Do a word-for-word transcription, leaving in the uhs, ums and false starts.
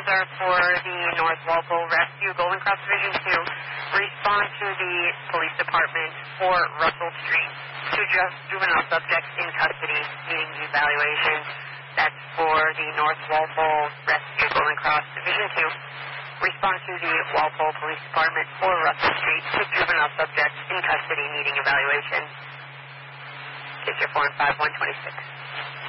those are for the North Walpole Rescue, Golden Cross Division two. Respond to the police department for Russell Street. Two ju- juvenile subjects in custody needing evaluation. That's for the North Walpole Rescue, Golden Cross Division two. Respond to the Walpole Police Department for Russell Street. Two juvenile subjects in custody needing evaluation. Digit four and five, one twenty-six.